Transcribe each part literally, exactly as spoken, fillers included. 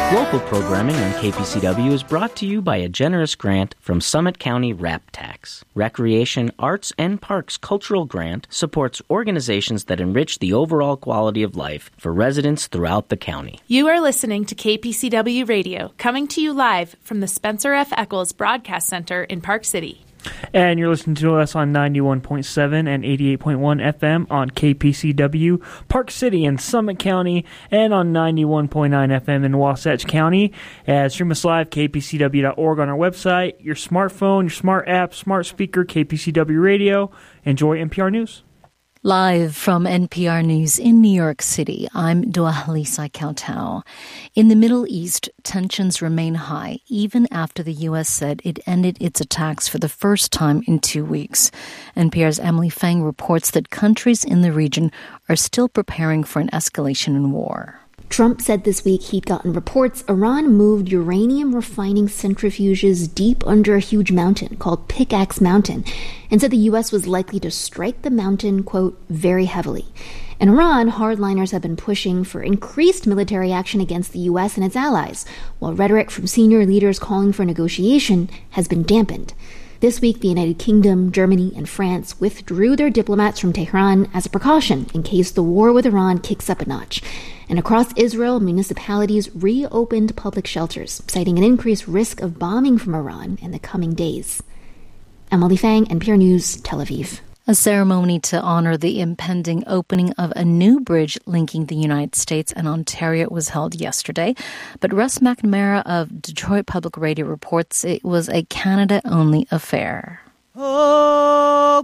Local programming on K P C W is brought to you by a generous grant from Summit County RAP Tax. Recreation, Arts, and Parks Cultural Grant supports organizations that enrich the overall quality of life for residents throughout the county. You are listening to K P C W Radio, coming to you live from the Spencer F. Eccles Broadcast Center in Park City. And you're listening to us on ninety-one point seven and eighty-eight point one F M on K P C W, Park City and Summit County, and on ninety-one point nine F M in Wasatch County. Uh, stream us live, k p c w dot org on our website, your smartphone, your smart app, smart speaker, K P C W Radio. Enjoy N P R News. Live from N P R News in New York City, I'm Dua-Lisa Kautau. In the Middle East, tensions remain high, even after the U S said it ended its attacks for the first time in two weeks. N P R's Emily Feng reports that countries in the region are still preparing for an escalation in war. Trump said this week he'd gotten reports Iran moved uranium refining centrifuges deep under a huge mountain called Pickaxe Mountain, and said the U S was likely to strike the mountain, quote, very heavily. In Iran, hardliners have been pushing for increased military action against the U S and its allies, while rhetoric from senior leaders calling for negotiation has been dampened. This week, the United Kingdom, Germany, and France withdrew their diplomats from Tehran as a precaution in case the war with Iran kicks up a notch. And across Israel, municipalities reopened public shelters, citing an increased risk of bombing from Iran in the coming days. Emily Fang, N P R News, Tel Aviv. A ceremony to honor the impending opening of a new bridge linking the United States and Ontario was held yesterday. But Russ McNamara of Detroit Public Radio reports it was a Canada-only affair. Oh,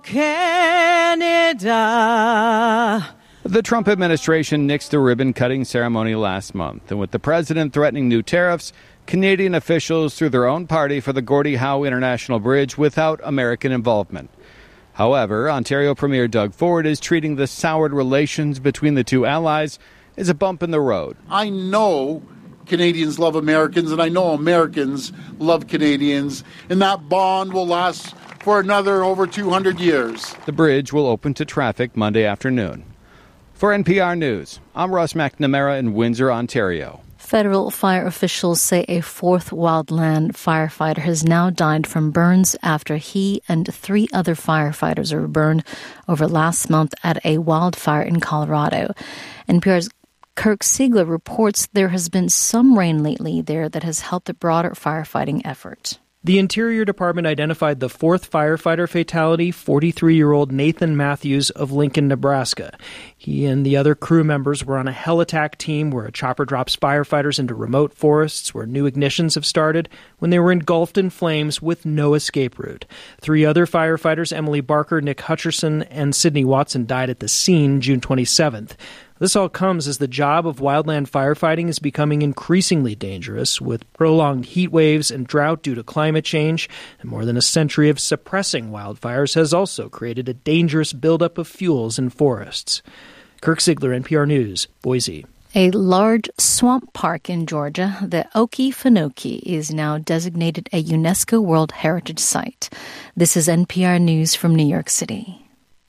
Canada. The Trump administration nixed the ribbon-cutting ceremony last month. And with the president threatening new tariffs, Canadian officials threw their own party for the Gordie Howe International Bridge without American involvement. However, Ontario Premier Doug Ford is treating the soured relations between the two allies as a bump in the road. I know Canadians love Americans, and I know Americans love Canadians, and that bond will last for another over two hundred years. The bridge will open to traffic Monday afternoon. For N P R News, I'm Russ McNamara in Windsor, Ontario. Federal fire officials say a fourth wildland firefighter has now died from burns after he and three other firefighters were burned over last month at a wildfire in Colorado. N P R's Kirk Siegler reports there has been some rain lately there that has helped the broader firefighting effort. The Interior Department identified the fourth firefighter fatality, forty-three-year-old Nathan Matthews of Lincoln, Nebraska. He and the other crew members were on a hell attack team where a chopper drops firefighters into remote forests where new ignitions have started when they were engulfed in flames with no escape route. Three other firefighters, Emily Barker, Nick Hutcherson, and Sidney Watson, died at the scene June twenty-seventh. This all comes as the job of wildland firefighting is becoming increasingly dangerous with prolonged heat waves and drought due to climate change, and more than a century of suppressing wildfires has also created a dangerous buildup of fuels in forests. Kirk Siegler, N P R News, Boise. A large swamp park in Georgia, the Okefenokee, is now designated a UNESCO World Heritage Site. This is N P R News from New York City.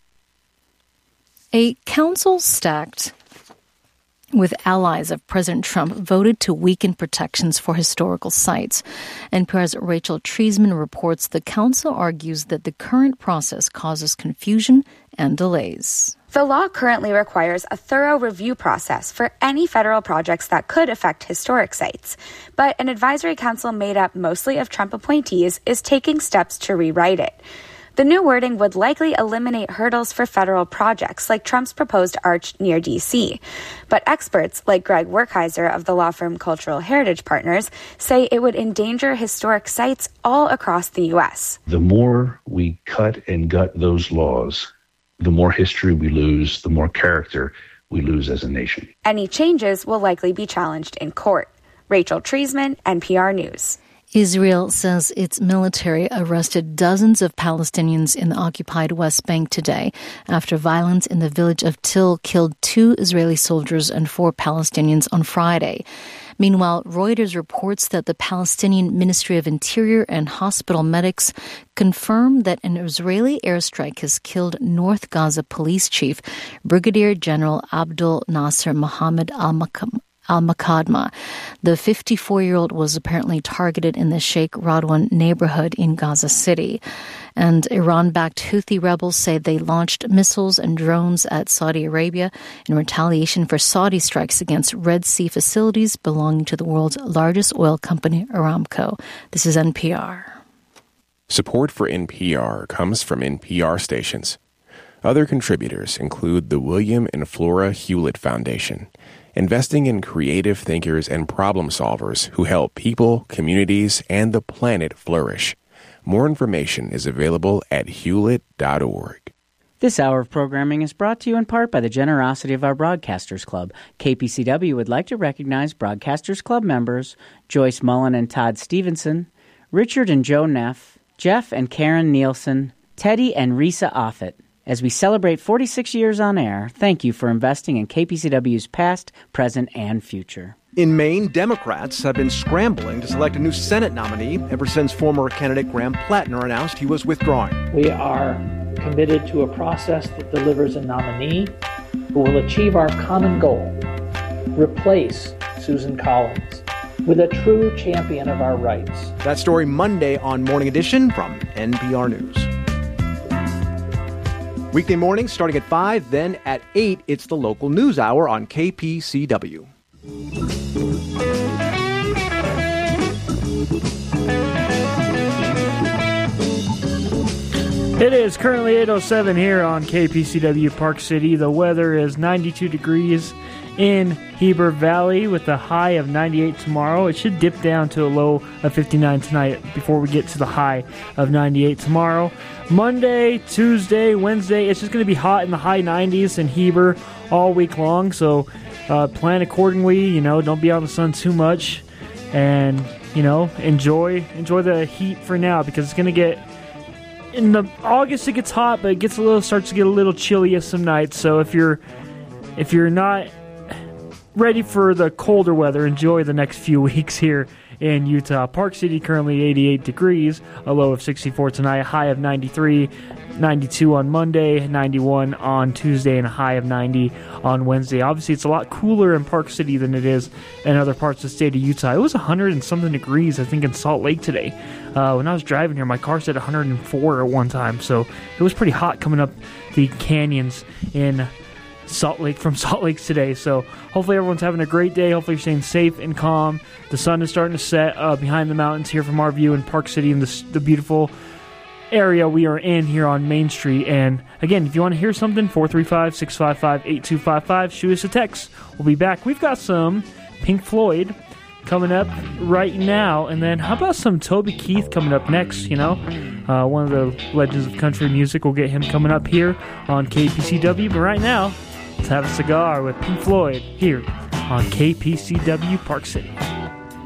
A council stacked with allies of President Trump voted to weaken protections for historical sites. N P R's Rachel Treisman reports the council argues that the current process causes confusion and delays. The law currently requires a thorough review process for any federal projects that could affect historic sites. But an advisory council made up mostly of Trump appointees is taking steps to rewrite it. The new wording would likely eliminate hurdles for federal projects like Trump's proposed arch near D C. But experts like Greg Werkheiser of the law firm Cultural Heritage Partners say it would endanger historic sites all across the U S. The more we cut and gut those laws, the more history we lose, the more character we lose as a nation. Any changes will likely be challenged in court. Rachel Treisman, N P R News. Israel says its military arrested dozens of Palestinians in the occupied West Bank today after violence in the village of Til killed two Israeli soldiers and four Palestinians on Friday. Meanwhile, Reuters reports that the Palestinian Ministry of Interior and hospital medics confirmed that an Israeli airstrike has killed North Gaza police chief Brigadier General Abdul Nasser Mohammed al-Makam. al-Makadma. The fifty-four-year-old was apparently targeted in the Sheikh Radwan neighborhood in Gaza City. And Iran-backed Houthi rebels say they launched missiles and drones at Saudi Arabia in retaliation for Saudi strikes against Red Sea facilities belonging to the world's largest oil company, Aramco. This is N P R. Support for N P R comes from N P R stations. Other contributors include the William and Flora Hewlett Foundation, investing in creative thinkers and problem solvers who help people, communities, and the planet flourish. More information is available at hewlett dot org. This hour of programming is brought to you in part by the generosity of our Broadcasters Club. K P C W would like to recognize Broadcasters Club members Joyce Mullen and Todd Stevenson, Richard and Joe Neff, Jeff and Karen Nielsen, Teddy and Risa Offit. As we celebrate forty-six years on air, thank you for investing in K P C W's past, present, and future. In Maine, Democrats have been scrambling to select a new Senate nominee ever since former candidate Graham Plattner announced he was withdrawing. We are committed to a process that delivers a nominee who will achieve our common goal, replace Susan Collins with a true champion of our rights. That story Monday on Morning Edition from N P R News. Weekday mornings starting at five, then at eight, it's the local news hour on K P C W. It is currently eight oh seven here on K P C W Park City. The weather is ninety-two degrees in Heber Valley with a high of ninety-eight tomorrow. It should dip down to a low of fifty-nine tonight before we get to the high of ninety-eight tomorrow. Monday, Tuesday, Wednesday, it's just going to be hot in the high nineties in Heber all week long. So uh, plan accordingly. You know, don't be out in the sun too much, and you know, enjoy enjoy the heat for now because it's going to get. In the August it gets hot, but it gets a little starts to get a little chilly some nights. So if you're if you're not ready for the colder weather, enjoy the next few weeks here in Utah. Park City currently eighty-eight degrees, a low of sixty-four tonight, a high of ninety-three, ninety-two on Monday, ninety-one on Tuesday, and a high of ninety on Wednesday. Obviously, it's a lot cooler in Park City than it is in other parts of the state of Utah. It was one hundred and something degrees, I think, in Salt Lake today. Uh, when I was driving here, my car said one hundred four at one time, so it was pretty hot coming up the canyons in Salt Lake from Salt Lake today. So hopefully everyone's having a great day. Hopefully you're staying safe and calm. The sun is starting to set uh, behind the mountains here from our view in Park City in this, the beautiful area we are in here on Main Street. And again, if you want to hear something, four three five, six five five, eight two five five, shoot us a text. We'll be back. We've got some Pink Floyd coming up right now, and then how about some Toby Keith coming up next? You know, uh, one of the legends of country music. We'll get him coming up here on K P C W, but right now let's have a cigar with Pink Floyd here on K P C W Park City.